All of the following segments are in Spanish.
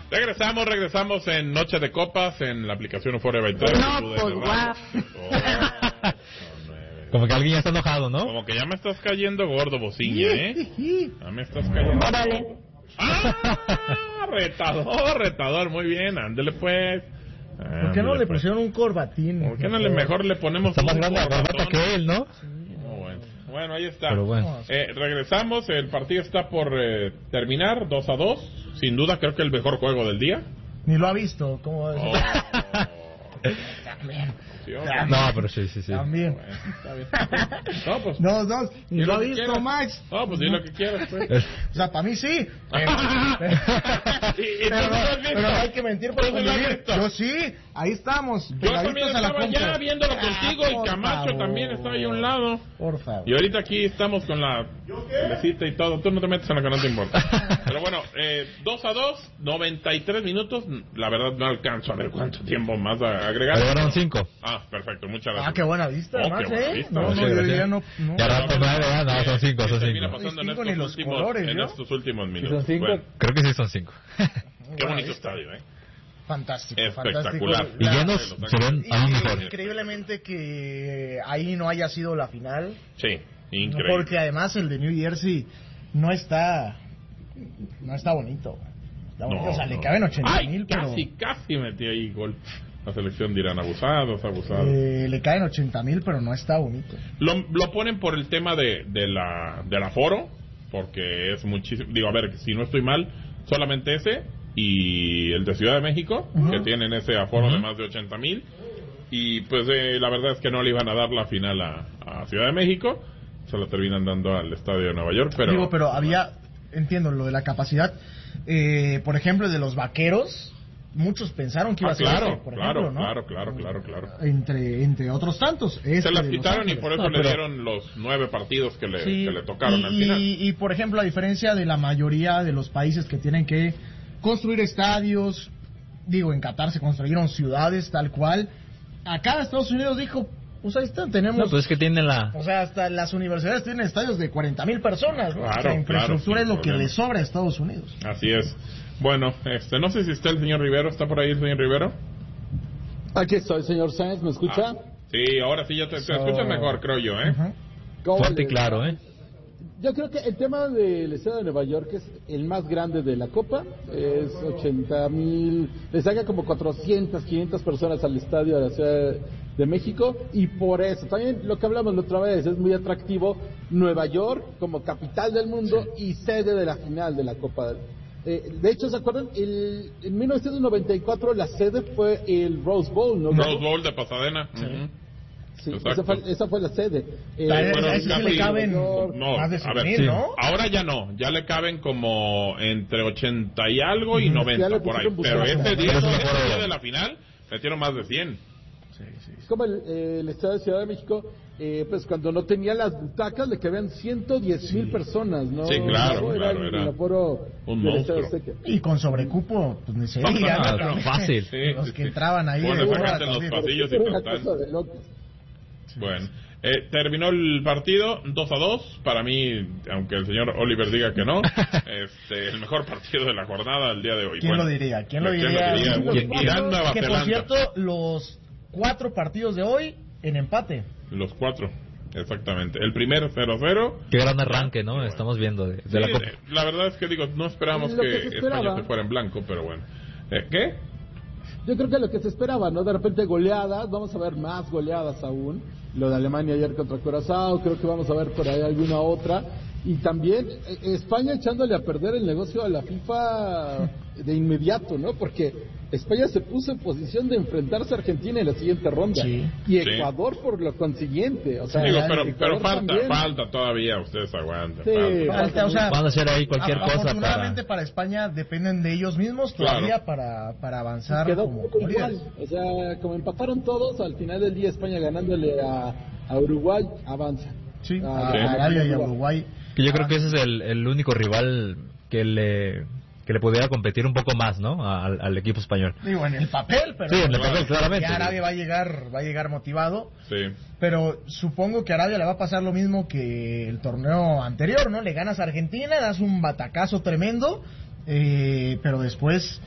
Regresamos en Noche de Copas en la aplicación Euphoria 23. No, pues guapo. Como que alguien ya está enojado, ¿no? Como que ya me estás cayendo gordo, bociña, Ya me estás cayendo. Órale. Retador, muy bien, ándele pues. ¿Por qué no le pusieron un corbatín? ¿Por qué no mejor le ponemos Está más un grande la corbata corbatón? que él, ¿no? Bueno, ahí está. Pero bueno. Regresamos, el partido está por terminar, 2-2. Sin duda, creo que el mejor juego del día. Ni lo ha visto, ¿cómo va a decir? También. No, pero sí. También. Bueno, está bien. No, pues. Dos. Ni lo ha visto, quieras. Max. No, pues di lo que quieras, pues. O sea, para mí sí. Pero hay que mentir por convivir. Yo sí, ahí estamos. Yo también estaba ya viéndolo contigo y Camacho también estaba ahí a un lado. Por favor. Y ahorita aquí estamos con la mesita y todo. Tú no te metes en lo que no te importa. Pero bueno, 2-2, 93 minutos. La verdad no alcanzo a ver cuánto tiempo más a agregar. Fueron 5. Perfecto, muchas gracias. Qué buena vista, además, qué buena vista. No, yo ya no. Ya rato 9, no, son 5, son 5. Termina pasando en estos últimos minutos. ¿Son 5? Bueno, creo que sí son 5. qué bonito estadio, Fantástico. Espectacular. Y llenos se ven aún mejor. Increíblemente que ahí no haya sido la final. Sí, increíble. Porque además el de New Jersey no está bonito. O sea, le caben 80,000, pero casi metió ahí gol. La selección dirán abusados. Le caen 80,000, pero no está bonito. Lo ponen por el tema del aforo, porque es muchísimo. Digo, a ver, si no estoy mal, solamente ese y el de Ciudad de México, que tienen ese aforo de más de 80,000. Y pues la verdad es que no le iban a dar la final a Ciudad de México, se lo terminan dando al Estadio de Nueva York. Pero había, entiendo lo de la capacidad, por ejemplo, el de los Vaqueros. Muchos pensaron que iba a ser por ejemplo, ¿no? Claro. Entre otros tantos. Se las quitaron y por eso le dieron los 9 partidos que le tocaron al final. Y, por ejemplo, a diferencia de la mayoría de los países que tienen que construir estadios, en Qatar se construyeron ciudades tal cual. Acá Estados Unidos dijo, pues ahí están, tenemos... No, pues es que tienen O sea, hasta las universidades tienen estadios de 40,000 personas, ¿no? Claro, o sea, infraestructura es lo que problema. le sobra a Estados Unidos. Así es. Bueno, no sé si está el señor Rivero. ¿Está por ahí el señor Rivero? Aquí estoy, señor Sáenz, ¿me escucha? Sí, ahora sí ya te escuchas mejor, creo yo, Fuerte y claro, Yo creo que el tema del estado de Nueva York es el más grande de la Copa, es 80,000, le saca como 400, 500 personas al estadio de la Ciudad de México, y por eso, también lo que hablamos la otra vez, es muy atractivo Nueva York como capital del mundo y sede de la final de la Copa. De hecho, ¿se acuerdan? En 1994 la sede fue el Rose Bowl, ¿no? Rose Bowl de Pasadena. Sí, esa fue la sede. Sí le caben más de 100,000, ¿no? Ahora ya no, ya le caben como entre 80 y algo y 90 por ahí. Pero ese día de la final metieron más de 100. Es como el Estado de Ciudad de México, pues cuando no tenía las butacas le cabían 110,000 personas, ¿no? Sí, claro, era un monstruo. Y con sobrecupo, pues ni se diga. Fácil. Los que entraban ahí. Bueno, en los pasillos y tal. Bueno, terminó el partido 2-2. Para mí, aunque el señor Oliver diga que no, el mejor partido de la jornada el día de hoy. ¿Quién lo diría? Irán, Nueva que Zelanda. por cierto, los 4 partidos de hoy en empate. Los 4, exactamente. El primero 0-0. Qué gran arranque, ¿no? Estamos viendo de la Copa. La verdad es que no esperábamos que España se fuera en blanco, pero bueno. ¿Qué? Yo creo que lo que se esperaba, ¿no? De repente goleadas, vamos a ver más goleadas aún. Lo de Alemania ayer contra Curazao, creo que vamos a ver por ahí alguna otra. Y también España echándole a perder el negocio a la FIFA de inmediato, ¿no? Porque España se puso en posición de enfrentarse a Argentina en la siguiente ronda. Y Ecuador por lo consiguiente. O sea, pero falta todavía, ustedes aguantan. Falta, o sea, van a hacer ahí cualquier cosa. Afortunadamente para España dependen de ellos mismos todavía para avanzar. Quedó como igual. O sea, como empataron todos, al final del día España ganándole a Uruguay, avanza. Sí, a Arabia y a Uruguay. Que yo creo que ese es el único rival que le pudiera competir un poco más, ¿no? Al equipo español. Digo, en el papel, pero... Sí, en el papel, claramente. Ya Arabia va a llegar motivado. Sí. Pero supongo que a Arabia le va a pasar lo mismo que el torneo anterior, ¿no? Le ganas a Argentina, das un batacazo tremendo, pero después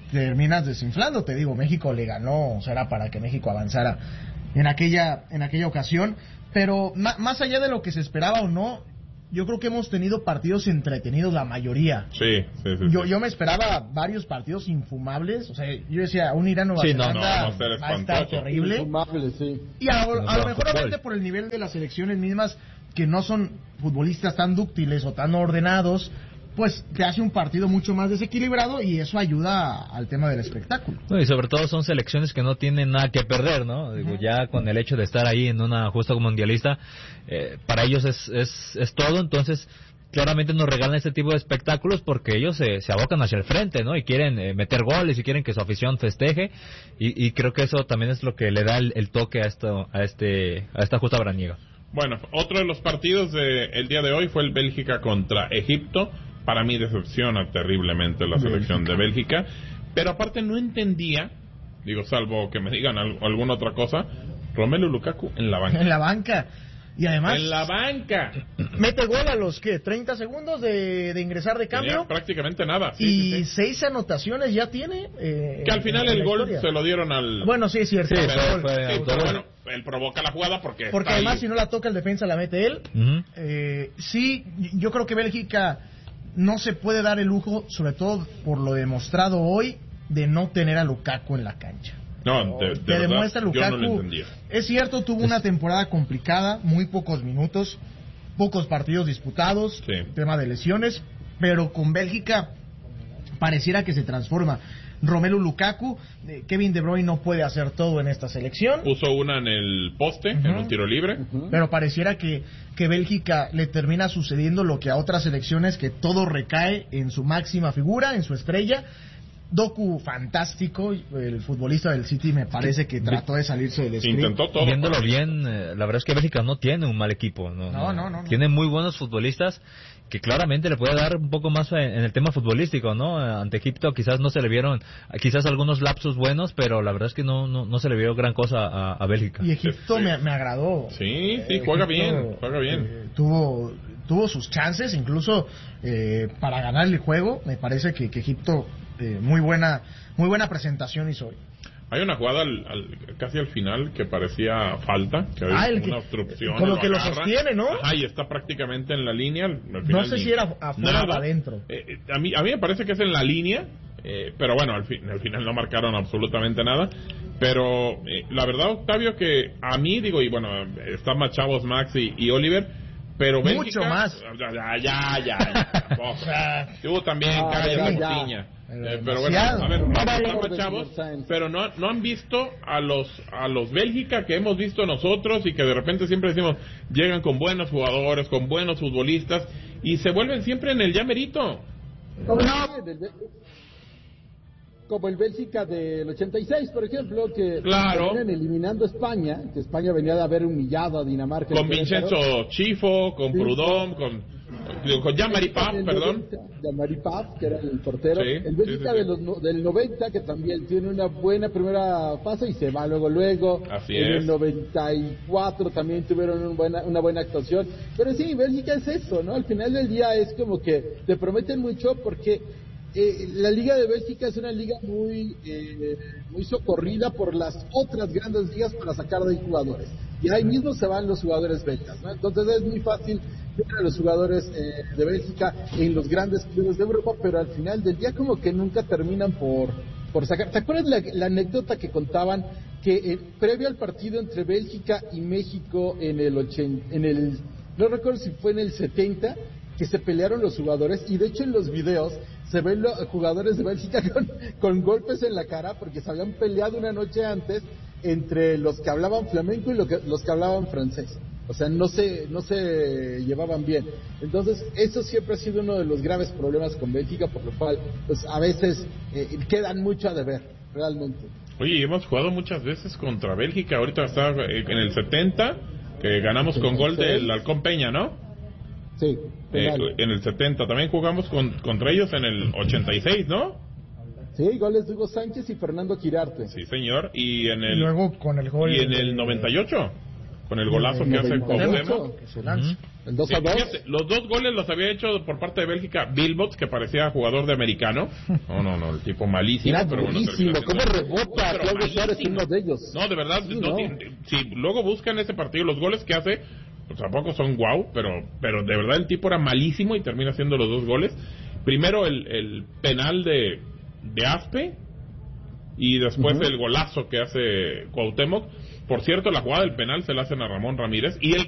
terminas desinflando. Te digo, México le ganó, o sea, era para que México avanzara en aquella ocasión. Pero más allá de lo que se esperaba o no, yo creo que hemos tenido partidos entretenidos la mayoría. Sí. Yo me esperaba varios partidos infumables. O sea, yo decía, un Irán Nueva Zelanda va a estar terrible. Infumable, sí. Y a lo mejor obviamente por el nivel de las selecciones mismas, que no son futbolistas tan dúctiles o tan ordenados, pues te hace un partido mucho más desequilibrado y eso ayuda al tema del espectáculo. No, y sobre todo son selecciones que no tienen nada que perder, ¿no? Digo, ya con el hecho de estar ahí en una justa mundialista, para ellos es todo. Entonces claramente nos regalan este tipo de espectáculos porque ellos se abocan hacia el frente, ¿no? Y quieren meter goles y quieren que su afición festeje, y creo que eso también es lo que le da el toque a esta justa veraniega. Bueno, otro de los partidos del día de hoy fue el Bélgica contra Egipto. Para mí decepciona terriblemente la selección de Bélgica, pero aparte no entendía, digo, salvo que me digan alguna otra cosa, Romelu Lukaku en la banca. En la banca. Y además... En la banca. Mete gol a los, ¿qué? 30 segundos de ingresar de cambio. Tenía prácticamente nada. Sí. 6 anotaciones ya tiene. Que al final el gol se lo dieron al... Bueno, sí, es cierto. Sí, pero bueno, él provoca la jugada porque además ahí. Si no la toca el defensa la mete él. Sí, yo creo que Bélgica no se puede dar el lujo, sobre todo por lo demostrado hoy, de no tener a Lukaku en la cancha. No, de verdad, demuestra Lukaku. Yo no lo entendía. Es cierto, tuvo una temporada complicada, muy pocos minutos, pocos partidos disputados, tema de lesiones, pero con Bélgica pareciera que se transforma. Romelu Lukaku, Kevin De Bruyne no puede hacer todo en esta selección. Puso una en el poste, en un tiro libre. Pero pareciera que Bélgica le termina sucediendo lo que a otras selecciones, que todo recae en su máxima figura, en su estrella. Doku, fantástico, el futbolista del City, me parece que trató de salirse del script. Intentó todo. Viéndolo bien, la verdad es que Bélgica no tiene un mal equipo. No. Tiene muy buenos futbolistas que claramente le puede dar un poco más en el tema futbolístico, ¿no? Ante Egipto quizás no se le vieron, quizás algunos lapsos buenos, pero la verdad es que no se le vio gran cosa a Bélgica. Y Egipto me agradó. Sí, juega bien. Tuvo sus chances, incluso para ganar el juego. Me parece que Egipto muy buena presentación hizo hoy. Hay una jugada casi al final que parecía falta, que había una obstrucción. Como que lo sostiene, ¿no? Y está prácticamente en la línea. Al final no sé si era afuera o adentro. A mí me parece que es en la línea, pero bueno, al final no marcaron absolutamente nada. Pero la verdad, Octavio, que a mí, digo, y bueno, están más chavos Max y Oliver, pero Bélgica... Mucho más. Ya. Tú también, cállate, Mutiña. Pero bueno, a ver, estamos chavos, pero no han visto a los Bélgica que hemos visto nosotros y que de repente siempre decimos, llegan con buenos jugadores, con buenos futbolistas y se vuelven siempre en el llamerito. Como el Bélgica del 86, por ejemplo, que venían eliminando a España, que España venía de haber humillado a Dinamarca. Con Vincenzo Chifo, con Prudhomme, con Jean-Marie Paf, perdón. Jean-Marie Paf, que era el portero. Sí, el Bélgica del 90, que también tiene una buena primera fase y se va luego. Así en el 94 también tuvieron una buena actuación. Pero sí, Bélgica es eso, ¿no? Al final del día es como que te prometen mucho porque... la Liga de Bélgica es una liga muy socorrida por las otras grandes ligas para sacar de ahí jugadores. Y ahí mismo se van los jugadores becas, ¿no? Entonces es muy fácil ver a los jugadores de Bélgica en los grandes clubes de Europa, pero al final del día como que nunca terminan por sacar. ¿Te acuerdas la anécdota que contaban que previo al partido entre Bélgica y México no recuerdo si fue en el 70, que se pelearon los jugadores, y de hecho en los videos se ven los jugadores de Bélgica con golpes en la cara porque se habían peleado una noche antes entre los que hablaban flamenco y los que hablaban francés? O sea, no se llevaban bien. Entonces eso siempre ha sido uno de los graves problemas con Bélgica, por lo cual pues a veces quedan mucho a deber realmente. Oye, hemos jugado muchas veces contra Bélgica. Ahorita está en el 70 que ganamos con gol del Halcón Peña, ¿no? Sí, en el 70 también jugamos contra ellos en el 86, ¿no? Sí, goles de Hugo Sánchez y Fernando Quirarte. Sí, señor. Y luego con el gol y en el 98 con el golazo que hace Cuauhtémoc. El 2-2. Fíjate, los 2 goles los había hecho por parte de Bélgica Bilbots, que parecía jugador de americano. No, el tipo malísimo. Era pero buenísimo, ¿cómo rebota pero Claudio Suárez, uno de ellos? No, de verdad, Sí, si luego buscan ese partido, los goles que hace, pues tampoco son guau, pero de verdad el tipo era malísimo y termina haciendo los 2 goles. Primero el penal de Aspe y después el golazo que hace Cuauhtémoc. Por cierto, la jugada del penal se la hacen a Ramón Ramírez y el